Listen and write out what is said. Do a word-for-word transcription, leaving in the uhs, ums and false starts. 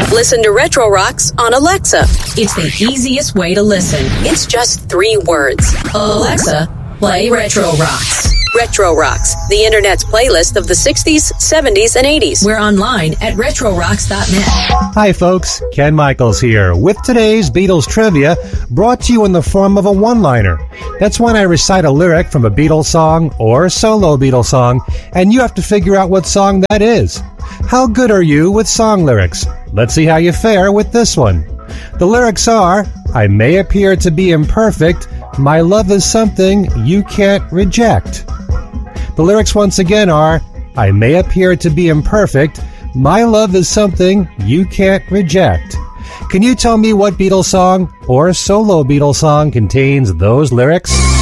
Listen to Retro Rocks on Alexa. It's the easiest way to listen. It's just three words. Alexa, play Retro Rocks. Retro Rocks, the internet's playlist of the sixties, seventies, and eighties. We're online at retro rocks dot net. Hi folks, Ken Michaels here with today's Beatles trivia, brought to you in the form of a one-liner. That's when I recite a lyric from a Beatles song or a solo Beatles song, and you have to figure out what song that is. How good are you with song lyrics? Let's see how you fare with this one. The lyrics are, I may appear to be imperfect, my love is something you can't reject. The lyrics once again are, I may appear to be imperfect, my love is something you can't reject. Can you tell me what Beatles song or solo Beatles song contains those lyrics?